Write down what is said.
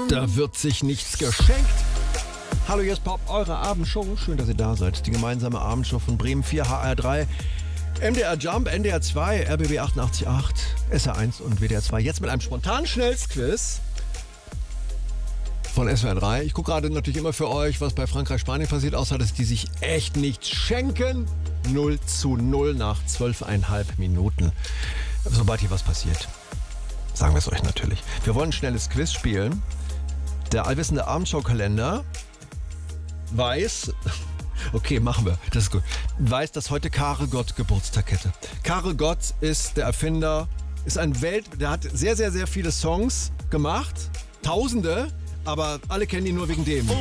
Da wird sich nichts geschenkt. Hallo, hier ist Pop, eure Abendshow. Schön, dass ihr da seid. Die gemeinsame Abendshow von Bremen 4, HR3, MDR Jump, NDR 2, RBB 88.8, SR1 und WDR 2. Jetzt mit einem spontanen Schnellsquiz von SWR 3. Ich gucke gerade natürlich immer für euch, was bei Frankreich-Spanien passiert, außer dass die sich echt nichts schenken. 0:0 nach 12,5 Minuten. Sobald hier was passiert, sagen wir es euch natürlich. Wir wollen ein schnelles Quiz spielen. Der allwissende Abendshow-Kalender weiß, okay, machen wir, das ist gut, weiß, dass heute Karel Gott Geburtstag hätte. Karel Gott ist der Erfinder, ist der hat sehr, sehr, sehr viele Songs gemacht, Tausende, aber alle kennen ihn nur wegen dem.